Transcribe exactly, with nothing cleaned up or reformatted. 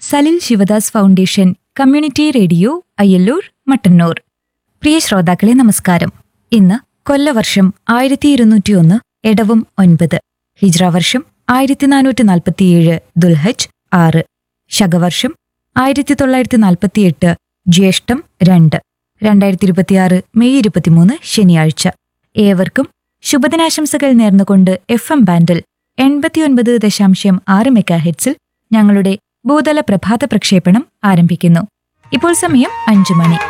Salil Sivadas foundation community radio Ayyallur Mattannur. പ്രിയ ശ്രോതാക്കളെ നമസ്കാരം. ഇന്ന് കൊല്ലവർഷം ആയിരത്തി ഇരുന്നൂറ്റി ഒന്ന് എടവം ഒൻപത്, ഹിജ്ര വർഷം ആയിരത്തി നാനൂറ്റി നാൽപ്പത്തിയേഴ് ദുൽഹജ് ആറ്, ശകവർഷം ആയിരത്തി തൊള്ളായിരത്തി നാൽപ്പത്തിയെട്ട് ജ്യേഷ്ഠം രണ്ട്, രണ്ടായിരത്തി ഇരുപത്തിയാറ് മെയ് ഇരുപത്തിമൂന്ന് ശനിയാഴ്ച. ഏവർക്കും ശുഭദിനാശംസകൾ നേർന്നുകൊണ്ട് എഫ് എം ബാൻഡിൽ എൺപത്തിയൊൻപത് ദശാംശം ആറ് മെഗാ ഹെഡ്സിൽ ഞങ്ങളുടെ ഭൂതല പ്രഭാത പ്രക്ഷേപണം ആരംഭിക്കുന്നു. ഇപ്പോൾ സമയം അഞ്ചു മണി.